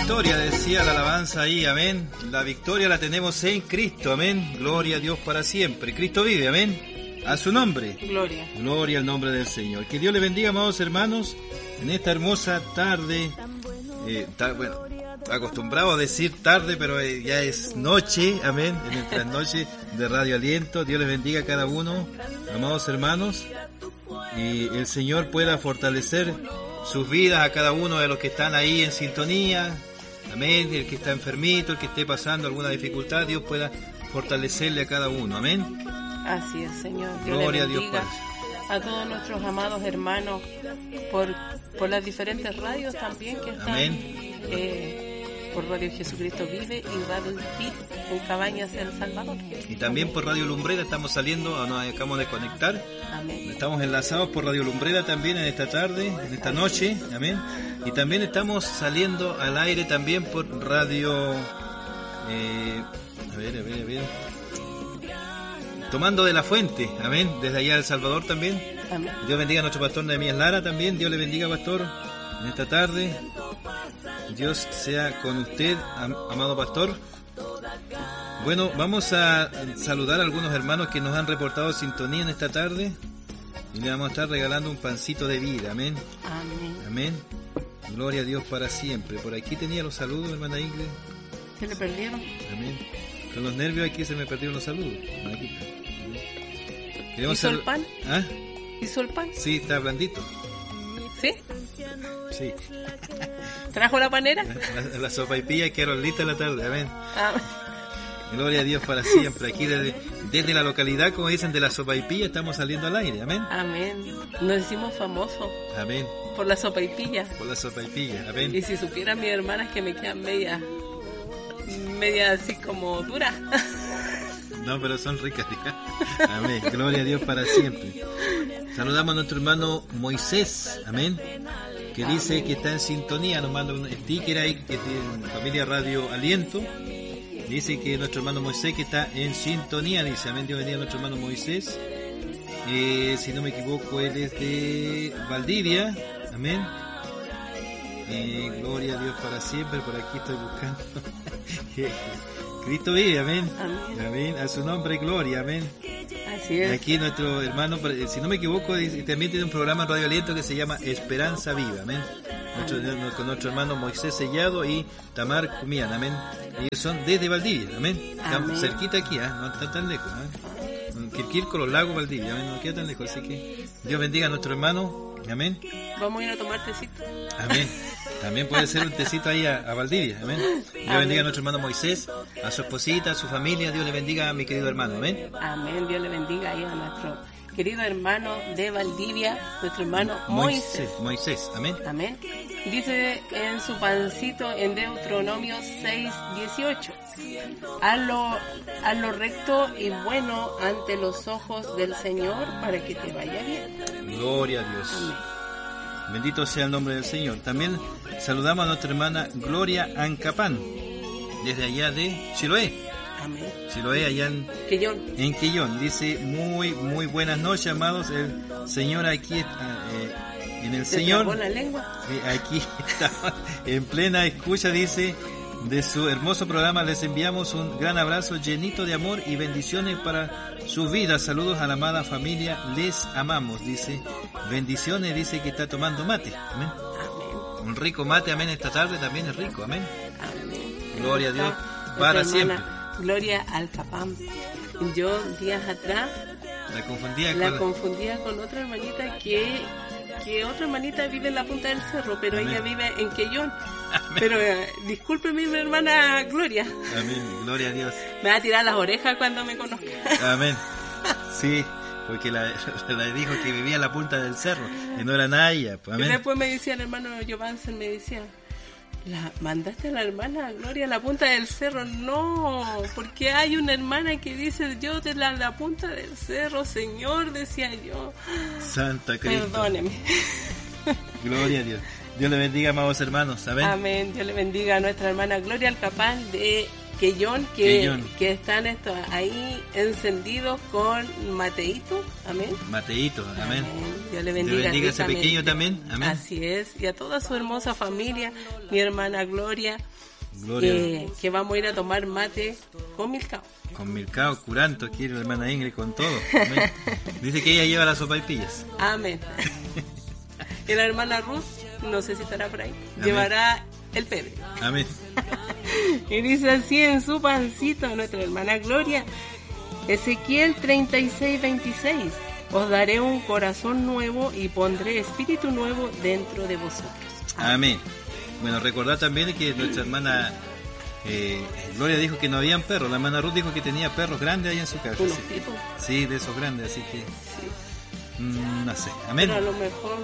victoria, decía la alabanza ahí, amén. La victoria la tenemos en Cristo, amén. Gloria a Dios para siempre. Cristo vive, amén. A su nombre. Gloria. Gloria al nombre del Señor. Que Dios le bendiga, amados hermanos, en esta hermosa tarde. Bueno, acostumbrado a decir tarde, pero ya es noche, amén. En el trasnoche de Radio Aliento. Dios les bendiga a cada uno, amados hermanos. Y el Señor pueda fortalecer sus vidas a cada uno de los que están ahí en sintonía, amén. El que está enfermito, el que esté pasando alguna dificultad, Dios pueda fortalecerle a cada uno, amén. Así es, Señor. Dios Gloria a le Dios bendiga Padre. a todos nuestros amados hermanos por las diferentes radios también que están, Amén. Por Radio Jesucristo Vive y Radio Fit en Cabañas, El Salvador. Y también por Radio Lumbrera estamos saliendo, nos acabamos de conectar. Amén. Estamos enlazados por Radio Lumbrera también en esta tarde, en esta noche, amén. Y también estamos saliendo al aire también por Radio, a ver. Tomando de la Fuente, amén, desde allá de El Salvador también. Amén. Dios bendiga a nuestro pastor Nehemías Lara también. Dios le bendiga, pastor, en esta tarde. Dios sea con usted, amado pastor. Bueno, vamos a saludar a algunos hermanos que nos han reportado sintonía en esta tarde. Y le vamos a estar regalando un pancito de vida, amén. Amén. Amén. Gloria a Dios para siempre. Por aquí tenía los saludos, hermana Ingrid. ¿Se le perdieron? Amén. Con los nervios aquí se me perdieron los saludos. Aquí. ¿Hizo el pan? ¿Ah? ¿Hizo el pan? Sí, está blandito. ¿Sí? Sí. ¿Trajo la panera? La sopaipilla quedaron listas en la tarde, amén. Ah. Gloria a Dios para siempre. Aquí desde la localidad, como dicen, de la sopaipilla estamos saliendo al aire, amén. Amén. Nos hicimos famosos. Amén. Por la sopaipilla. Por la sopaipilla, amén. Y si supieran mis hermanas que me quedan media así como dura. No, pero son ricas, hija. Amén. Gloria a Dios para siempre. Saludamos a nuestro hermano Moisés, amén, que dice que está en sintonía. Nos manda un sticker ahí que tiene Familia Radio Aliento. Dice que nuestro hermano Moisés que está en sintonía, dice, amén. Dios bendiga a nuestro hermano Moisés. Si no me equivoco, él es de Valdivia, amén. Gloria a Dios para siempre. Por aquí estoy buscando. Cristo vive, amén. Amén. Amén. A su nombre, gloria, amén. Así es. Aquí nuestro hermano, si no me equivoco, también tiene un programa en Radio Aliento que se llama Esperanza Viva, amén. Con nuestro hermano Moisés Sellado y Tamar Cumián, amén. Ellos son desde Valdivia, amén. Están cerquita aquí, no están tan lejos, Quirquirco, Los Lagos, Valdivia, amén. No queda tan lejos, así que Dios bendiga a nuestro hermano, amén. Vamos a ir a tomar tecito. Amén. También puede ser un tecito ahí a Valdivia, amén. Dios bendiga a nuestro hermano Moisés, a su esposita, a su familia. Dios le bendiga a mi querido hermano, amén. Amén. Dios le bendiga ahí a nuestro querido hermano de Valdivia, nuestro hermano Moisés. Moisés, amén. Amén. Dice en su pancito en Deuteronomio 6:18: hazlo recto y bueno ante los ojos del Señor para que te vaya bien. Gloria a Dios. Amén. Bendito sea el nombre del Señor. También saludamos a nuestra hermana Gloria Ancapán, desde allá de Chiloé. Amén. Chiloé, allá en Quillón. Dice, muy buenas noches, amados. El Señor aquí en el ¿Te Señor. trabó la lengua? Aquí estamos en plena escucha, dice, de su hermoso programa. Les enviamos un gran abrazo llenito de amor y bendiciones para su vida. Saludos a la amada familia, les amamos, dice. Bendiciones, dice que está tomando mate, amén. Amén. Un rico mate, amén, esta tarde también es rico, amén. Amén. Gloria a Dios para siempre. Gloria al Capam. Yo días atrás la confundía con otra hermanita que otra hermanita vive en la punta del cerro, pero amén. Ella vive en Quellón. Amén. Pero disculpe mi hermana Gloria. Amén, gloria a Dios. Me va a tirar las orejas cuando me conozca. Amén. Sí, porque la dijo que vivía en la punta del cerro y no era nadie. Pues, amén. Y después me decía el hermano Jovansen, me decía, ¿mandaste a la hermana Gloria a la punta del cerro? No, porque hay una hermana que dice, yo de la punta del cerro, Señor, decía yo. Santa Cristo. Perdóneme. Gloria a Dios. Dios le bendiga, amados hermanos. Amén. Amén. Dios le bendiga a nuestra hermana Gloria Alcapán de que están ahí encendidos con Mateito, amén. Mateito, amén. Dios le bendiga. Dios bendiga a ese pequeño también, amén. Así es, y a toda su hermosa familia, mi hermana Gloria. Que vamos a ir a tomar mate con Milcao. Con Milcao, curanto, quiere la hermana Ingrid, con todo. Amén. Dice que ella lleva las sopaipillas. Amén. Y la hermana Ruth, no sé si estará por ahí, amén, llevará el pebre. Amén. Y dice así en su pancito nuestra hermana Gloria, Ezequiel 36:26, os daré un corazón nuevo y pondré espíritu nuevo dentro de vosotros. Amén. Bueno, recordar también que nuestra hermana Gloria dijo que no habían perros. La hermana Ruth dijo que tenía perros grandes ahí en su casa. ¿Unos tipos? Sí, de esos grandes, así que... Sí. No sé. Amén. Pero a lo mejor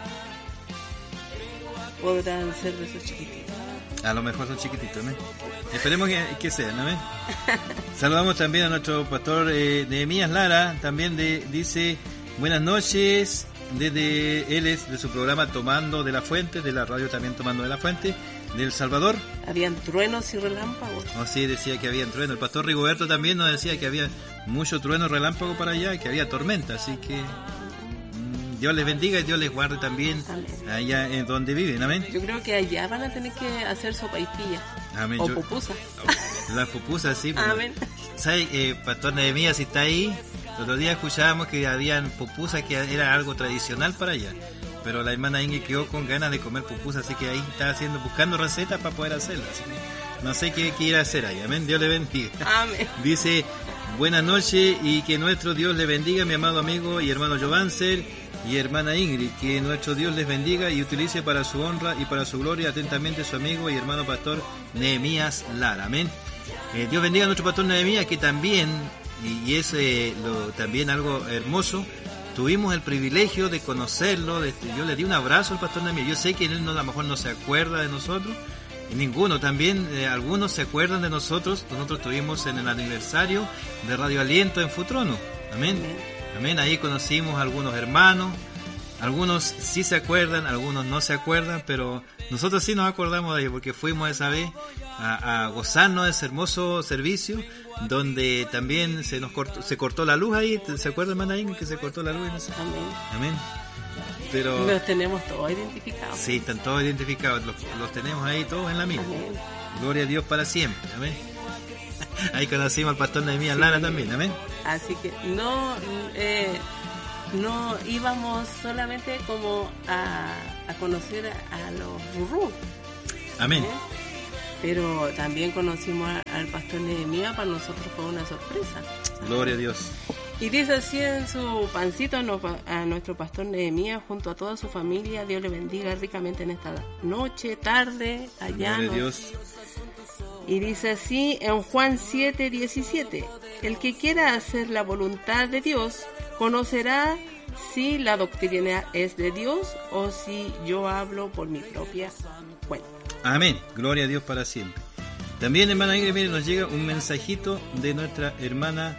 podrán ser de esos chiquititos. A lo mejor son chiquititos, amén. Esperemos que sean, amén. Saludamos también a nuestro pastor Nehemías Lara. También dice, buenas noches. Él es de su programa Tomando de la Fuente, de la radio también Tomando de la Fuente, de El Salvador. Habían truenos y relámpagos. Oh, sí, decía que habían truenos. El pastor Rigoberto también nos decía que había mucho trueno relámpago para allá y que había tormenta, así que Dios les bendiga y Dios les guarde también. Amén. Allá en donde viven, amén. Yo creo que allá van a tener que hacer sopaipillas. Amén. O pupusas. Las pupusas, sí. Amén. ¿Sabes, pastor Nehemías, si está ahí? El otro día escuchábamos que habían pupusas, que era algo tradicional para allá. Pero la hermana Ingrid quedó con ganas de comer pupusas, así que ahí está buscando recetas para poder hacerlas. Así que no sé qué ir a hacer ahí. Amén. Dios le bendiga. Amén. Dice, buenas noches y que nuestro Dios le bendiga, mi amado amigo y hermano Jovanser y hermana Ingrid. Que nuestro Dios les bendiga y utilice para su honra y para su gloria atentamente su amigo y hermano pastor Nehemías Lara. Amén. Dios bendiga a nuestro pastor Nehemías, que también... Y es también algo hermoso. Tuvimos el privilegio de conocerlo. Yo le di un abrazo al pastor Nehemías. Yo sé que él a lo mejor no se acuerda de nosotros. Y ninguno. También algunos se acuerdan de nosotros. Nosotros estuvimos en el aniversario de Radio Aliento en Futrono. Amén. Amén. Ahí conocimos a algunos hermanos. Algunos sí se acuerdan, algunos no se acuerdan, pero nosotros sí nos acordamos de ellos porque fuimos esa vez a gozarnos de ese hermoso servicio donde también se cortó la luz ahí. ¿Se acuerda, hermana Ingrid, que se cortó la luz? Amén. Amén. Pero los tenemos todos identificados. Sí, están todos identificados, los tenemos ahí todos en la misma. Amén. Gloria a Dios para siempre. Amén. Ahí conocimos al pastor Nehemías Lara también. Amén. Así que no íbamos solamente como a conocer a los rurú. Amén. Pero también conocimos al pastor Nehemías, para nosotros fue una sorpresa. Gloria a Dios. Y dice así en su pancito a nuestro pastor Nehemías junto a toda su familia. Dios le bendiga ricamente en esta noche, tarde, allá. Gloria a Dios. Y dice así en Juan 7:17, el que quiera hacer la voluntad de Dios conocerá si la doctrina es de Dios o si yo hablo por mi propia cuenta. Amén. Gloria a Dios para siempre. También, hermana Ingrid, mire, nos llega un mensajito de nuestra hermana.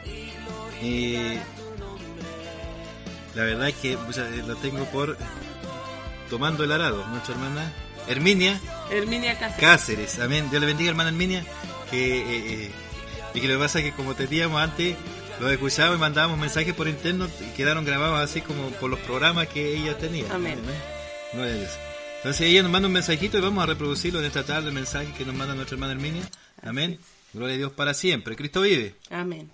La verdad es que lo tengo por Tomando el Arado. Nuestra hermana Herminia Cáceres. Amén. Dios le bendiga, hermana Herminia. Y que lo que pasa es que como teníamos antes, lo escuchábamos y mandábamos mensajes por interno y quedaron grabados así como por los programas que ella tenía. Amén. Gloria a Dios. Entonces ella nos manda un mensajito y vamos a reproducirlo en esta tarde, el mensaje que nos manda nuestra hermana Herminia. Amén. Gloria a Dios para siempre. Cristo vive. Amén.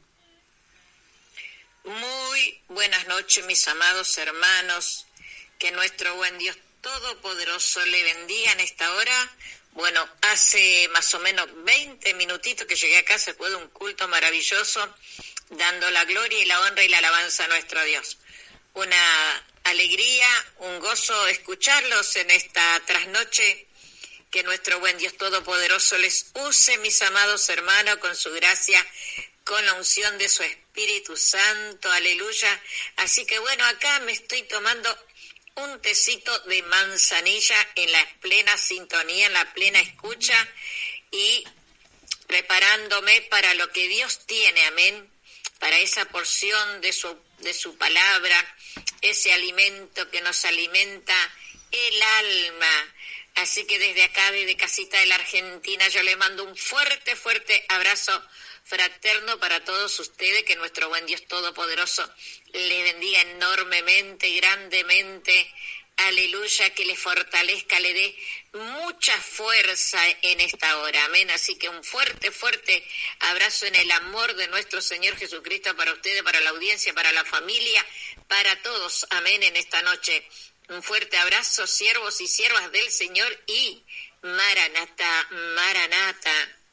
Muy buenas noches, mis amados hermanos. Que nuestro buen Dios Todopoderoso le bendiga en esta hora. Bueno, hace más o menos 20 minutitos que llegué acá, se fue de un culto maravilloso, dando la gloria y la honra y la alabanza a nuestro Dios. Una alegría, un gozo escucharlos en esta trasnoche. Que nuestro buen Dios Todopoderoso les use, mis amados hermanos, con su gracia, con la unción de su Espíritu Santo, aleluya. Así que bueno, acá me estoy tomando un tecito de manzanilla en la plena sintonía, en la plena escucha y preparándome para lo que Dios tiene, amén, para esa porción de su palabra, ese alimento que nos alimenta el alma. Así que desde acá, desde casita de la Argentina, yo le mando un fuerte, fuerte abrazo fraterno para todos ustedes, que nuestro buen Dios Todopoderoso les bendiga enormemente, grandemente, aleluya, que le fortalezca, le dé mucha fuerza en esta hora, amén. Así que un fuerte, fuerte abrazo en el amor de nuestro Señor Jesucristo para ustedes, para la audiencia, para la familia, para todos, amén, en esta noche. Un fuerte abrazo, siervos y siervas del Señor, y Maranata, Maranata.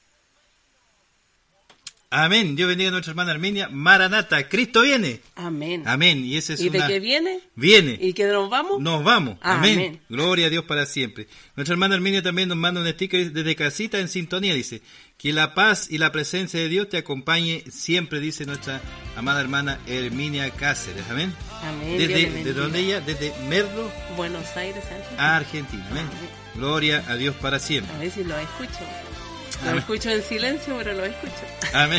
Amén. Dios bendiga a nuestra hermana Herminia. Maranata, Cristo viene. Amén. Amén. Y ese es ¿Y de qué viene? Viene. ¿Y que nos vamos? Nos vamos. Amén. Amén. Gloria a Dios para siempre. Nuestra hermana Herminia también nos manda un sticker desde casita en sintonía. Dice, que la paz y la presencia de Dios te acompañe siempre, dice nuestra amada hermana Herminia Cáceres. Amén. Amén. ¿De dónde ella? Desde Merlo, Buenos Aires, Argentina. Argentina. Amén. Gloria a Dios para siempre. A ver si lo escucho. Lo Amén. escucho en silencio, pero lo escucho. Amén.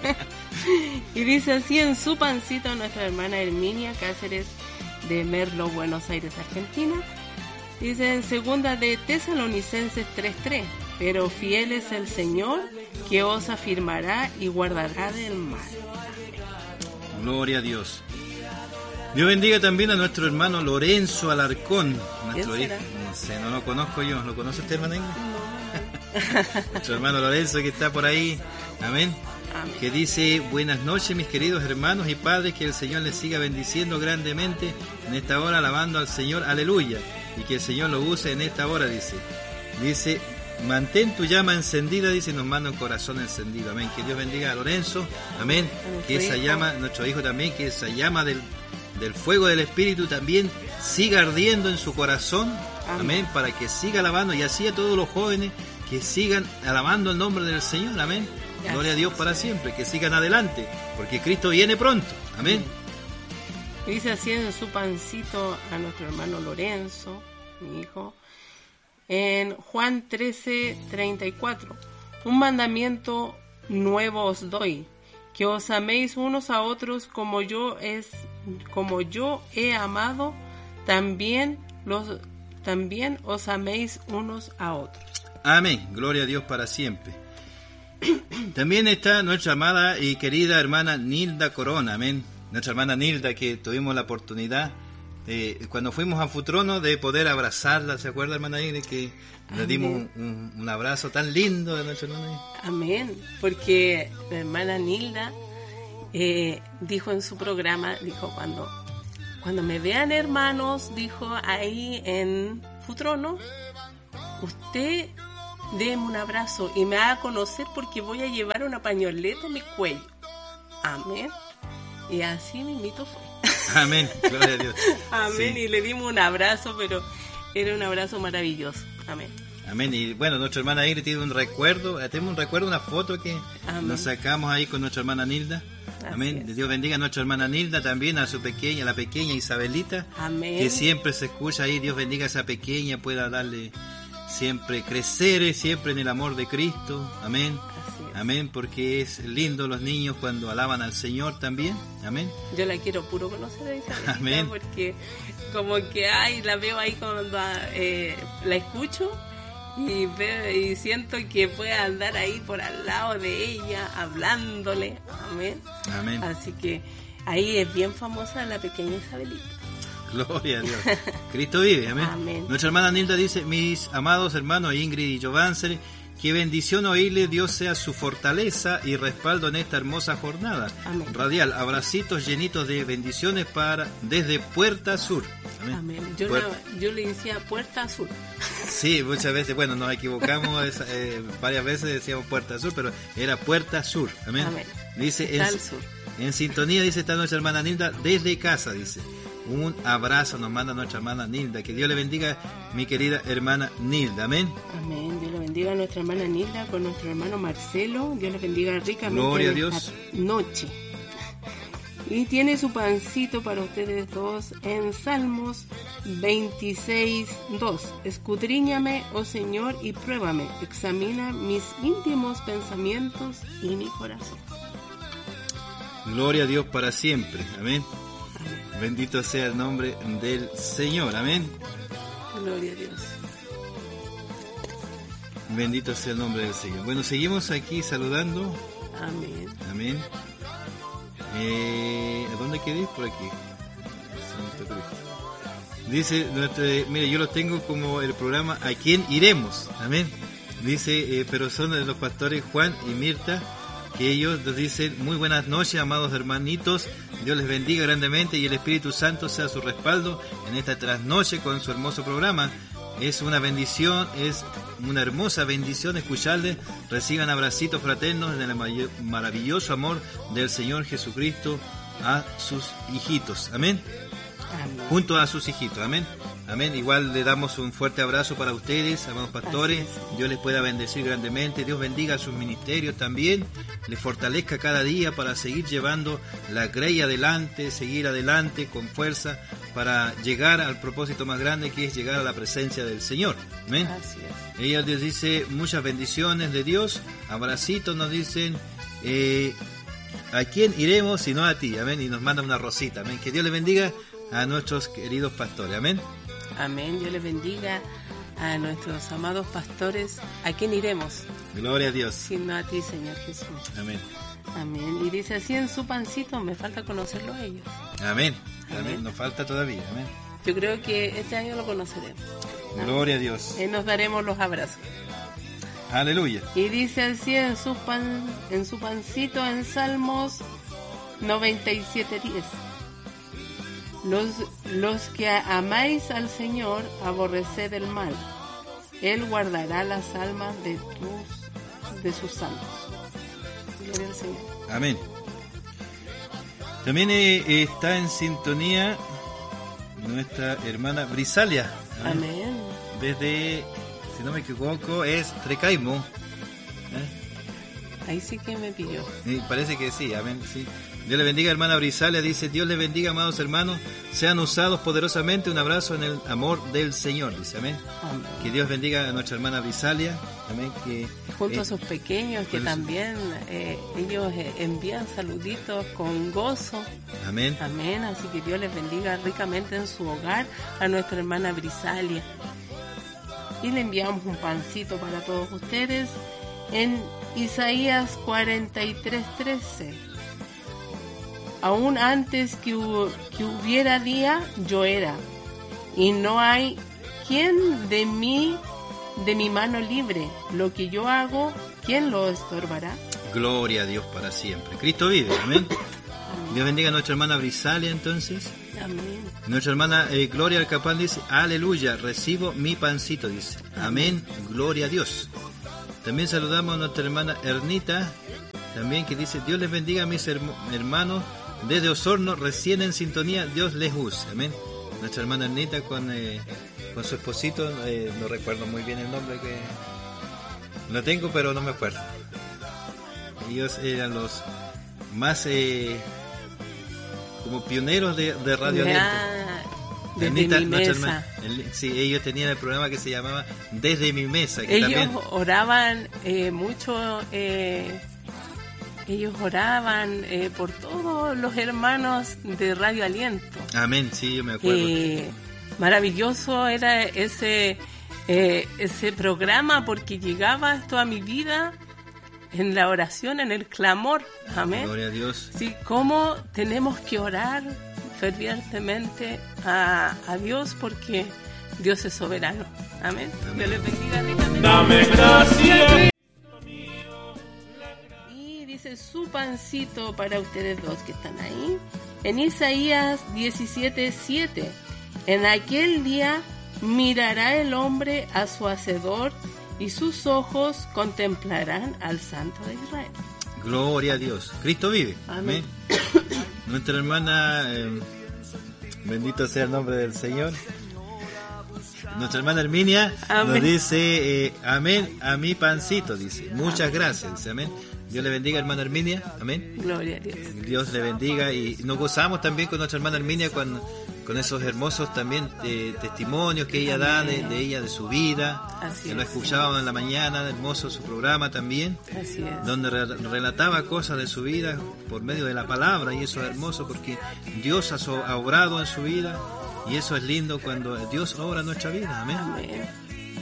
Y dice así en su pancito nuestra hermana Herminia Cáceres de Merlo, Buenos Aires, Argentina. Dice en segunda de Tesalonicenses 3:3, pero fiel es el Señor que os afirmará y guardará del mal. Gloria a Dios. Dios bendiga también a nuestro hermano Lorenzo Alarcón, nuestro ¿Quién hijo. será? No sé, no lo conozco yo. ¿Lo conoce usted, hermano? No. Nuestro hermano Lorenzo que está por ahí. Amén. Amén. Que dice, buenas noches mis queridos hermanos y padres, que el Señor les siga bendiciendo grandemente en esta hora, alabando al Señor, aleluya, y que el Señor lo use en esta hora, dice, mantén tu llama encendida, dice, y nos manda un corazón encendido, amén. Que Dios bendiga a Lorenzo, amén, que esa llama, nuestro hijo también, que esa llama del fuego del Espíritu también siga ardiendo en su corazón, amén, para que siga alabando, y así a todos los jóvenes que sigan alabando el nombre del Señor, amén. Gracias. Gloria a Dios para siempre, que sigan adelante, porque Cristo viene pronto, amén. Dice así en su pancito a nuestro hermano Lorenzo, mi hijo, en Juan 13:34, un mandamiento nuevo os doy, que os améis unos a otros como yo he amado, también os améis unos a otros. Amén, gloria a Dios para siempre. También está nuestra amada y querida hermana Nilda Corona, amén. Nuestra hermana Nilda, que tuvimos la oportunidad, cuando fuimos a Futrono, de poder abrazarla, ¿se acuerda, hermana Nilda? Que le dimos un abrazo tan lindo de nuestra hermana. Amén, porque la hermana Nilda dijo en su programa, dijo, cuando me vean hermanos, dijo ahí en Futrono, usted déme un abrazo y me haga conocer porque voy a llevar una pañoleta en mi cuello. Amén. Y así mismito fue. Amén, gloria a Dios. Amén, Sí. y le dimos un abrazo, pero era un abrazo maravilloso. Amén. Amén. Y bueno, nuestra hermana Ingrid tiene un recuerdo, tenemos un recuerdo, una foto que nos sacamos ahí con nuestra hermana Nilda. Amén. Así es. Dios bendiga a nuestra hermana Nilda, también a la pequeña Isabelita, Amén. que siempre se escucha ahí. Dios bendiga a esa pequeña, pueda darle siempre crecer, siempre en el amor de Cristo. Amén. Así es. Amén, porque es lindo los niños cuando alaban al Señor también. Amén. Yo la quiero puro conocer a Isabelita. Amén. Porque como que la veo ahí cuando la escucho y siento que puede andar ahí por al lado de ella hablándole. Amén. Amén. Así que ahí es bien famosa la pequeña Isabelita. Gloria a Dios. Cristo vive, amén. Amén. Nuestra hermana Nilda dice, mis amados hermanos Ingrid y Giovanni, qué bendición oírle, Dios sea su fortaleza y respaldo en esta hermosa jornada Amén. radial. Abracitos llenitos de bendiciones desde Puerta Sur. Amén. Amén. Yo le decía Puerta Azul. Sí, muchas veces, bueno, nos equivocamos, varias veces decíamos Puerta Sur, pero era Puerta Sur. Amén. Amén. Dice, Está al sur. en sintonía, dice, está nuestra hermana Nilda desde casa, dice. Un abrazo nos manda nuestra hermana Nilda. Que Dios le bendiga, mi querida hermana Nilda. Amén. Amén. Dios le bendiga a nuestra hermana Nilda con nuestro hermano Marcelo. Dios le bendiga ricamente Gloria a en Dios. esta noche. Y tiene su pancito para ustedes dos en Salmos 26:2. Escudriñame, oh Señor, y pruébame. Examina mis íntimos pensamientos y mi corazón. Gloria a Dios para siempre. Amén. Bendito sea el nombre del Señor. Amén. Gloria a Dios. Bendito sea el nombre del Señor. Bueno, seguimos aquí saludando. Amén. Amén. ¿A dónde quedé? Por aquí. Santo Cristo. Dice, mire, yo lo tengo como el programa ¿A quién iremos? Amén. Dice, pero son de los pastores Juan y Mirta, que ellos nos dicen, muy buenas noches, amados hermanitos, Dios les bendiga grandemente y el Espíritu Santo sea su respaldo en esta trasnoche con su hermoso programa. Es una bendición, es una hermosa bendición escucharles. Reciban abracitos fraternos en el maravilloso amor del Señor Jesucristo a sus hijitos. Amén. Amén. Junto a sus hijitos. Amén. Amén. Igual le damos un fuerte abrazo para ustedes, amados pastores. Dios les pueda bendecir grandemente. Dios bendiga sus ministerios también. Les fortalezca cada día para seguir llevando la grey adelante, seguir adelante con fuerza para llegar al propósito más grande, que es llegar a la presencia del Señor. Amén. Así es. Ella les dice muchas bendiciones de Dios. Abracitos nos dicen. ¿A quién iremos sino a ti? Amén. Y nos manda una rosita. Amén. Que Dios les bendiga a nuestros queridos pastores. Amén. Amén. Dios les bendiga a nuestros amados pastores. ¿A quién iremos? Gloria a Dios. Sino a ti, Señor Jesús. Amén. Amén. Y dice así en su pancito, me falta conocerlo a ellos. Amén. Amén. Amén. Nos falta todavía. Amén. Yo creo que este año lo conoceremos. Amén. Gloria a Dios. Nos daremos los abrazos. Aleluya. Y dice así en su pancito en Salmos 97:10. Los que amáis al Señor, aborreced el mal. Él guardará las almas de sus santos. Gloria al Señor. Amén. También está en sintonía nuestra hermana Brisalia. Amén. Desde, si no me equivoco, es Trecaimo. Ahí sí que me pilló. Sí, parece que sí, amén, sí. Dios le bendiga, hermana Brisalia. Dice, Dios le bendiga, amados hermanos. Sean usados poderosamente. Un abrazo en el amor del Señor. Dice, amén. Amén. Que Dios bendiga a nuestra hermana Brisalia. Amén. Que, junto a sus pequeños, que también ellos envían saluditos con gozo. Amén. Amén. Así que Dios les bendiga ricamente en su hogar a nuestra hermana Brisalia. Y le enviamos un pancito para todos ustedes en Isaías 43:13. Aún antes que hubiera día, yo era, y no hay quien de mi mano libre. Lo que yo hago, ¿quién lo estorbará? Gloria a Dios para siempre. Cristo vive, amén. Amén. Dios bendiga a nuestra hermana Brisalia, entonces. Amén. Nuestra hermana Gloria Alcapán dice, aleluya, recibo mi pancito, dice. Amén, gloria a Dios. También saludamos a nuestra hermana Ernita, también, que dice, Dios les bendiga a mis hermanos desde Osorno, recién en sintonía, Dios les use. Amén. Nuestra hermana Ernita con su esposito, no recuerdo muy bien el nombre, que lo tengo pero no me acuerdo. Ellos eran los más como pioneros de Radio Aliento. Desde Ernita, mi mesa. Hermana, sí, ellos tenían el programa que se llamaba Desde mi mesa. Que ellos también oraban mucho. Ellos oraban por todos los hermanos de Radio Aliento. Amén, sí, yo me acuerdo. Maravilloso era ese programa, porque llegaba esto a mi vida en la oración, en el clamor. Amén. Gloria a Dios. Sí, cómo tenemos que orar fervientemente a Dios, porque Dios es soberano. Amén. Dios les bendiga ricamente. Dame gracias. Dice su pancito para ustedes dos que están ahí. En Isaías 17:7. En aquel día mirará el hombre a su hacedor y sus ojos contemplarán al Santo de Israel. Gloria a Dios. Cristo vive. Amén. Nuestra hermana, bendito sea el nombre del Señor. Nuestra hermana Herminia nos dice, amén a mi pancito, dice. Muchas gracias, dice, amén. Dios le bendiga, hermana Herminia, amén. Gloria a Dios. Dios le bendiga, y nos gozamos también con nuestra hermana Herminia con esos hermosos también testimonios que ella da de ella, de su vida. Así que lo escuchábamos en la mañana, hermoso su programa también. Así es. Donde relataba cosas de su vida por medio de la palabra, y eso es hermoso porque Dios ha obrado en su vida, y eso es lindo cuando Dios obra en nuestra vida. Amén. Amén.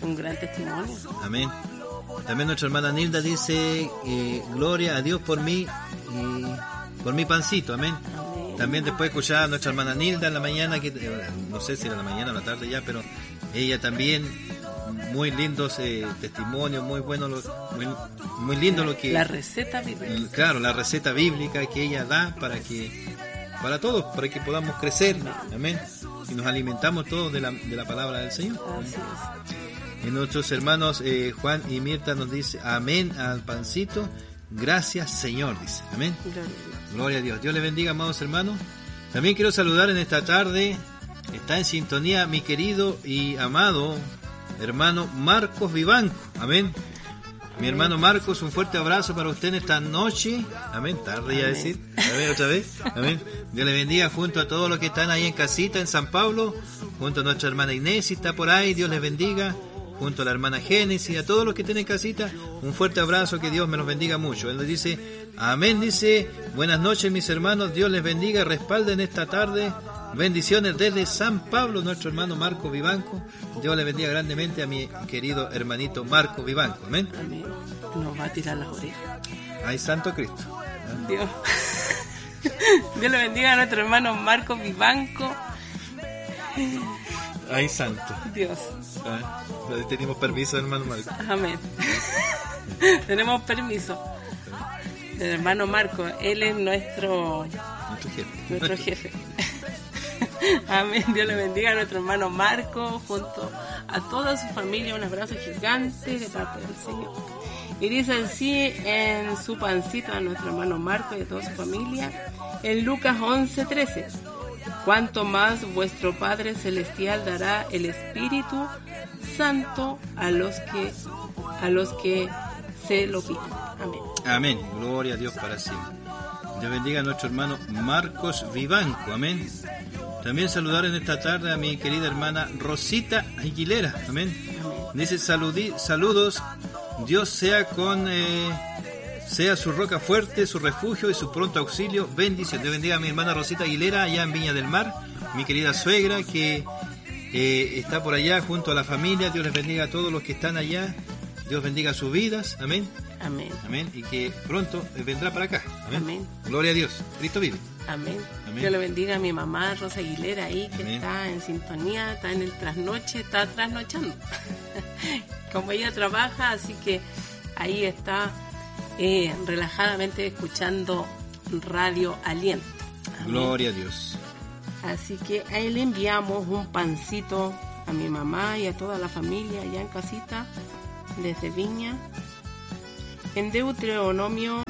un gran testimonio. Amén. También nuestra hermana Nilda dice, gloria a Dios por mi pancito, amén. También después escuchaba a nuestra hermana Nilda en la mañana, que no sé si era la mañana o la tarde ya, pero ella también, muy lindos testimonios, muy buenos, muy lindo lo que... La receta bíblica. Claro, la receta bíblica que ella da para todos, para que podamos crecer, amén. Y nos alimentamos todos de la palabra del Señor. Así es. Y nuestros hermanos Juan y Mirta nos dice, amén al pancito, gracias Señor, dice, amén. Gloria a Dios. Dios le bendiga, amados hermanos. También quiero saludar en esta tarde, está en sintonía mi querido y amado hermano Marcos Vivanco, amén. Mi hermano Marcos, un fuerte abrazo para usted en esta noche, amén, tarde ya decir, a ver otra vez, amén. Dios le bendiga junto a todos los que están ahí en casita en San Pablo, junto a nuestra hermana Inés, si está por ahí, Dios les bendiga. Junto a la hermana Génesis, a todos los que estén en casita, un fuerte abrazo, que Dios me los bendiga mucho. Él les dice, amén, dice, buenas noches mis hermanos, Dios les bendiga, respalden esta tarde, bendiciones desde San Pablo, nuestro hermano Marco Vivanco, Dios le bendiga grandemente a mi querido hermanito Marco Vivanco, amén. Amén. Nos va a tirar las orejas. Ay, Santo Cristo. Dios. Dios le bendiga a nuestro hermano Marco Vivanco. Ay, Santo. Dios. Tenemos permiso, hermano Marco. Amén. Tenemos permiso del hermano Marco. Él es nuestro jefe. Amén. Dios le bendiga a nuestro hermano Marco junto a toda su familia. Un abrazo gigante de parte del Señor. Y dice así en su pancito a nuestro hermano Marco y a toda su familia en Lucas 11:13. Cuanto más vuestro Padre Celestial dará el Espíritu Santo a los que se lo piden. Amén. Amén. Gloria a Dios para siempre. Dios bendiga a nuestro hermano Marcos Vivanco. Amén. También saludar en esta tarde a mi querida hermana Rosita Aguilera. Amén. Dice saludos. Dios sea sea su roca fuerte, su refugio y su pronto auxilio. Bendición. Dios bendiga a mi hermana Rosita Aguilera allá en Viña del Mar, mi querida suegra que está por allá junto a la familia. Dios les bendiga a todos los que están allá. Dios bendiga sus vidas. Amén. Amén. Amén. Y que pronto vendrá para acá. Amén. Amén. Gloria a Dios. Cristo vive. Amén. Amén. Dios le bendiga a mi mamá Rosa Aguilera ahí que Amén. está en sintonía, está en el trasnoche, está trasnochando. Como ella trabaja, así que ahí está relajadamente escuchando Radio Aliento. Amén. Gloria a Dios. Así que a él le enviamos un pancito a mi mamá y a toda la familia allá en casita desde Viña. En Deuteronomio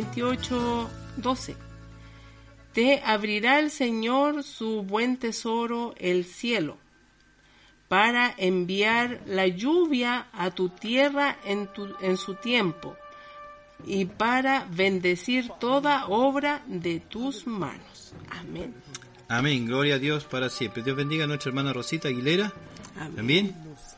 28:12. Te abrirá el Señor su buen tesoro, el cielo, para enviar la lluvia a tu tierra en su tiempo, y para bendecir toda obra de tus manos. Amén. Amén. Gloria a Dios para siempre. Dios bendiga a nuestra hermana Rosita Aguilera. Amén. También.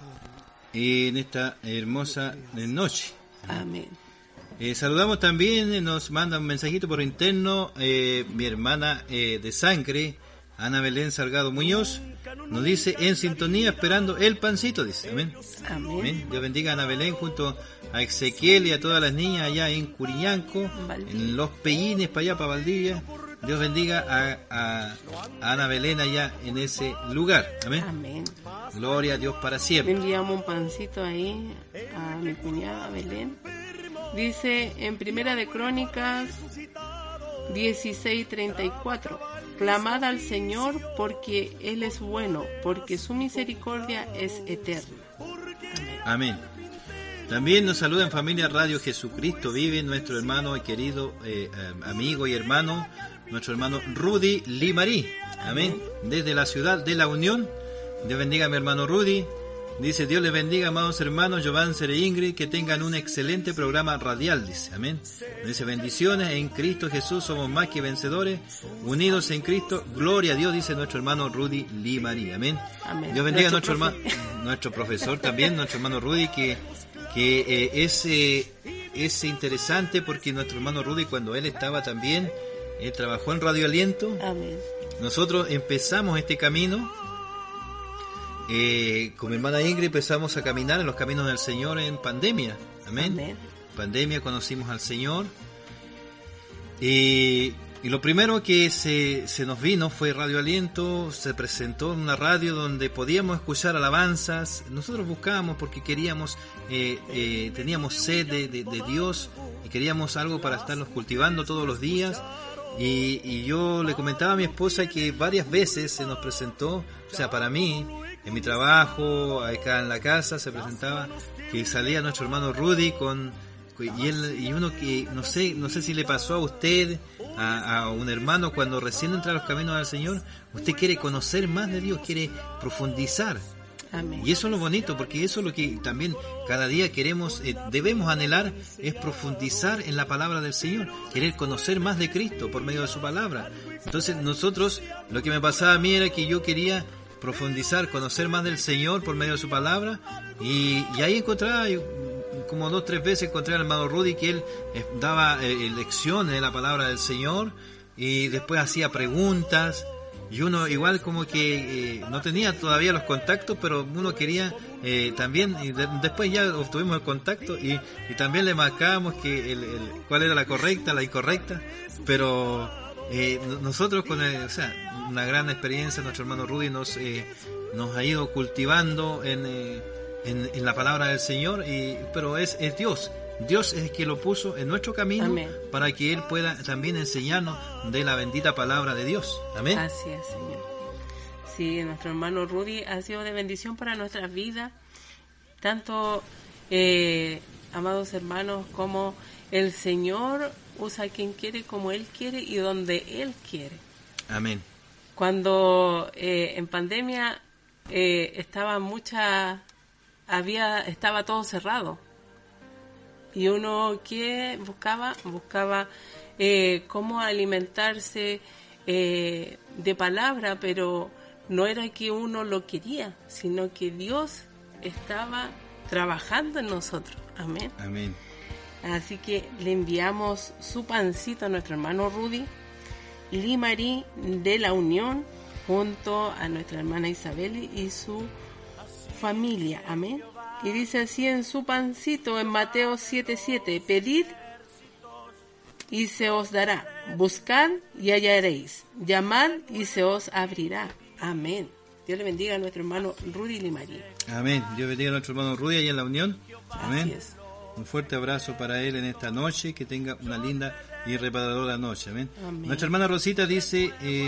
En esta hermosa noche. Amén. Saludamos también, nos manda un mensajito por interno mi hermana de sangre, Ana Belén Salgado Muñoz, nos dice en sintonía esperando el pancito, dice. Amén. Amén. Amén. Dios bendiga a Ana Belén junto a Ezequiel y a todas las niñas allá en Curiñanco, en Los Pellines, para allá, para Valdivia. Dios bendiga a Ana Belén allá en ese lugar. Amén. Amén. Gloria a Dios para Le siempre. enviamos un pancito ahí a mi cuñada Belén. Dice en Primera de Crónicas 16:34, clamad al Señor porque Él es bueno, porque su misericordia es eterna. Amén. También nos saluda en familia Radio Jesucristo Vive nuestro hermano y querido amigo y hermano, nuestro hermano Rudy Limarí. Amén. Desde la ciudad de La Unión. Dios bendiga a mi hermano Rudy. Dice, Dios les bendiga, amados hermanos, Giovanni e Ingrid, que tengan un excelente programa radial, dice, amén. Dice, bendiciones, en Cristo Jesús somos más que vencedores, unidos en Cristo, gloria a Dios, dice nuestro hermano Rudy Limarí, amén. Amén. Dios bendiga a nuestro hermano, nuestro profesor también, nuestro hermano Rudy, que es interesante porque nuestro hermano Rudy, cuando él estaba también, él trabajó en Radio Aliento. Amén. Nosotros empezamos este camino con mi hermana Ingrid empezamos a caminar en los caminos del Señor en pandemia. Amén. Amén. Pandemia, conocimos al Señor. Y lo primero que se nos vino fue Radio Aliento. Se presentó en una radio donde podíamos escuchar alabanzas. Nosotros buscábamos porque queríamos, teníamos sed de Dios y queríamos algo para estarnos cultivando todos los días. Y yo le comentaba a mi esposa que varias veces se nos presentó, o sea, para mí, en mi trabajo, acá en la casa, se presentaba que salía nuestro hermano Rudy y uno que no sé si le pasó a usted, a un hermano, cuando recién entra a los caminos del Señor, usted quiere conocer más de Dios, quiere profundizar. Amén. Y eso es lo bonito, porque eso es lo que también cada día queremos, debemos anhelar, es profundizar en la palabra del Señor, querer conocer más de Cristo por medio de su palabra. Entonces nosotros, lo que me pasaba a mí era que yo quería profundizar, conocer más del Señor por medio de su palabra, y ahí encontraba, como 2 o 3 veces encontré al hermano Rudy, que él daba lecciones de la palabra del Señor, y después hacía preguntas. Y uno igual como que no tenía todavía los contactos, pero uno quería también, y después ya obtuvimos el contacto y también le marcábamos que cuál era la correcta, la incorrecta, pero nosotros con una gran experiencia, nuestro hermano Rudy nos ha ido cultivando en la palabra del Señor, pero es Dios. Dios es el que lo puso en nuestro camino. Amén. Para que Él pueda también enseñarnos de la bendita palabra de Dios. Amén. Así es, Señor. Sí, nuestro hermano Rudy ha sido de bendición para nuestras vidas, tanto, amados hermanos, como el Señor usa a quien quiere, como Él quiere y donde Él quiere. Amén. Cuando en pandemia estaba todo cerrado. Y uno que buscaba cómo alimentarse de palabra, pero no era que uno lo quería, sino que Dios estaba trabajando en nosotros. Amén. Amén. Así que le enviamos su pancito a nuestro hermano Rudy Limarí de la Unión, junto a nuestra hermana Isabel y su familia. Amén. Y dice así en su pancito en Mateo 7:7: pedid y se os dará, buscad y hallaréis, llamad y se os abrirá. Amén. Dios le bendiga a nuestro hermano Rudy Limarí. Amén. Dios bendiga a nuestro hermano Rudy ahí en la Unión. Amén. Así es. Un fuerte abrazo para él en esta noche, que tenga una linda y reparadora noche. Amén. Amén. Nuestra hermana Rosita dice,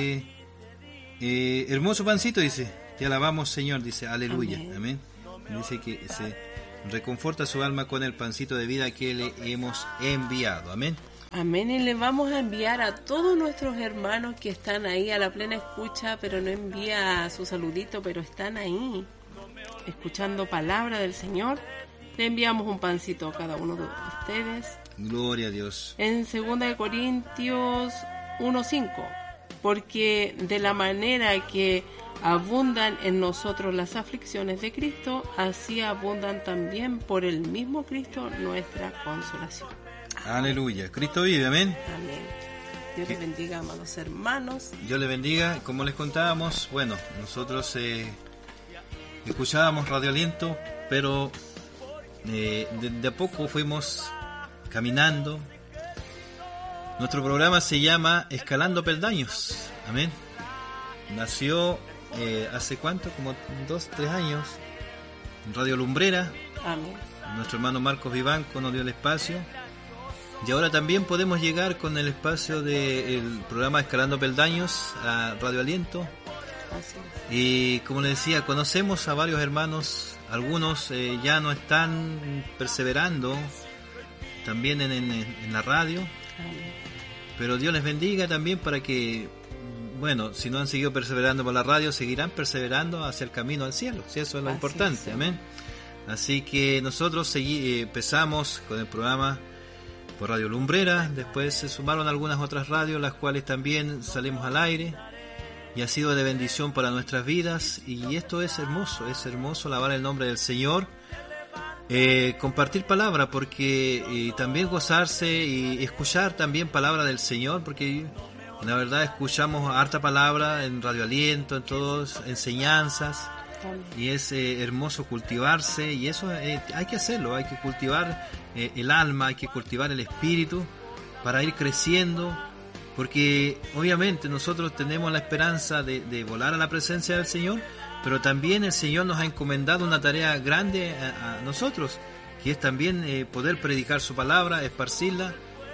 hermoso pancito, dice, te alabamos, Señor, dice, aleluya. Amén. Amén. Dice que se reconforta su alma con el pancito de vida que le hemos enviado. Amén. Amén. Y le vamos a enviar a todos nuestros hermanos que están ahí a la plena escucha, pero no envía su saludito, pero están ahí escuchando palabra del Señor. Le enviamos un pancito a cada uno de ustedes. Gloria a Dios. En 2 Corintios 1:5, porque de la manera que abundan en nosotros las aflicciones de Cristo, así abundan también por el mismo Cristo nuestra consolación. Aleluya. Cristo vive, amén. Amén. Dios les bendiga, amados hermanos. Dios les bendiga. Como les contábamos, bueno, nosotros escuchábamos Radio Aliento, pero de a poco fuimos caminando. Nuestro programa se llama Escalando Peldaños. Amén. Nació hace cuánto, como 2-3 años, en Radio Lumbrera. Amén. Nuestro hermano Marcos Vivanco nos dio el espacio. Y ahora también podemos llegar con el espacio del programa Escalando Peldaños a Radio Aliento. Así es. Y como les decía, conocemos a varios hermanos, algunos ya no están perseverando también en la radio. Amén. Pero Dios les bendiga también para que, bueno, si no han seguido perseverando por la radio, seguirán perseverando hacia el camino al cielo. ¿Sí? Eso es lo importante, amén. Así que nosotros empezamos con el programa por Radio Lumbrera, después se sumaron algunas otras radios, las cuales también salimos al aire, y ha sido de bendición para nuestras vidas, y esto es hermoso alabar el nombre del Señor, compartir palabra, porque también gozarse y escuchar también palabra del Señor, porque la verdad escuchamos harta palabra en Radio Aliento, en todas enseñanzas, y es hermoso cultivarse, y eso hay que hacerlo, hay que cultivar el alma, hay que cultivar el espíritu para ir creciendo, porque obviamente nosotros tenemos la esperanza de volar a la presencia del Señor, pero también el Señor nos ha encomendado una tarea grande a nosotros, que es también poder predicar su palabra, esparcirla,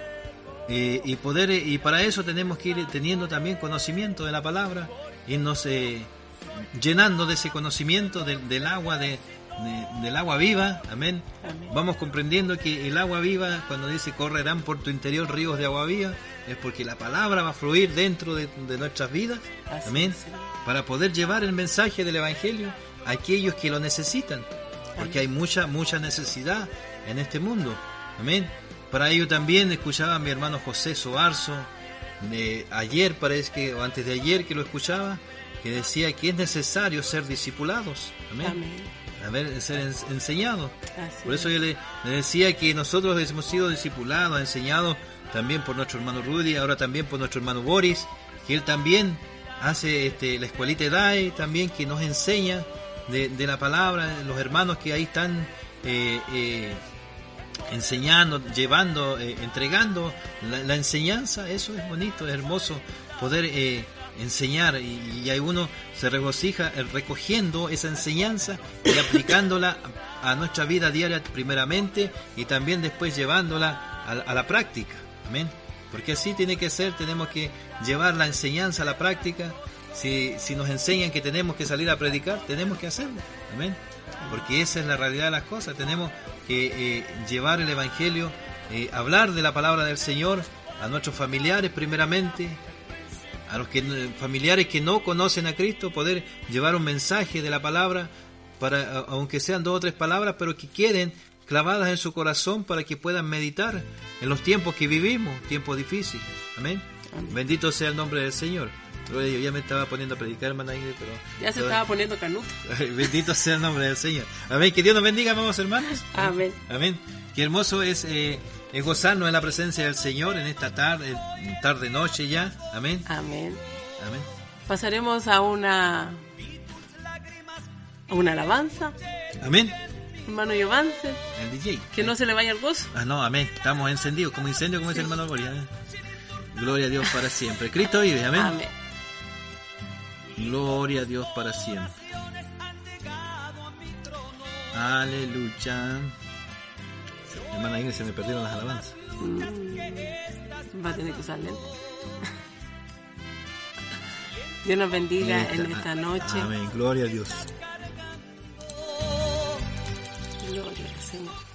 y para eso tenemos que ir teniendo también conocimiento de la palabra, irnos llenando de ese conocimiento del agua del agua viva, amén. Vamos comprendiendo que el agua viva, cuando dice correrán por tu interior ríos de agua viva, es porque la palabra va a fluir dentro de nuestras vidas, amén, para poder llevar el mensaje del Evangelio a aquellos que lo necesitan, porque hay mucha necesidad en este mundo, amén. Para ello también escuchaba a mi hermano José Soarzo, ayer parece que, o antes de ayer que lo escuchaba, que decía que es necesario ser discipulados, amén, ser enseñados. Por eso yo le decía que nosotros hemos sido discipulados, enseñados también por nuestro hermano Rudy, ahora también por nuestro hermano Boris, que él también hace la escuelita EDAE, también que nos enseña de la palabra, los hermanos que ahí están enseñando, llevando, entregando la enseñanza. Eso es bonito, es hermoso poder enseñar, y hay uno se regocija recogiendo esa enseñanza y aplicándola a nuestra vida diaria primeramente, y también después llevándola a la práctica, amén, porque así tiene que ser. Tenemos que llevar la enseñanza a la práctica. Si nos enseñan que tenemos que salir a predicar, tenemos que hacerlo, amén, porque esa es la realidad de las cosas. Tenemos que llevar el Evangelio, hablar de la palabra del Señor a nuestros familiares primeramente, a los familiares que no conocen a Cristo, poder llevar un mensaje de la palabra, para, aunque sean 2 o 3 palabras, pero que queden clavadas en su corazón para que puedan meditar en los tiempos que vivimos, tiempos difíciles, amén. Bendito sea el nombre del Señor. Yo ya me estaba poniendo a predicar, hermana Ingrid, pero ya se estaba poniendo canuto. Bendito sea el nombre del Señor, amén. Que Dios nos bendiga, amados hermanos, amén, amén. Qué hermoso es gozarnos en la presencia del Señor en esta tarde noche ya, amén, amén, amén. Pasaremos a una alabanza, amén, hermano Giovance, el DJ, que no se le vaya el gozo. No, amén, estamos encendidos como incendio, como dice el hermano Gloria, amén. Gloria a Dios para siempre, Cristo vive, amén, amén. Gloria a Dios para siempre, aleluya. Hermana Ingrid, se me perdieron las alabanzas. Va a tener que usar lente. Dios nos bendiga en esta noche. Amén, gloria a Dios. Gloria al Señor.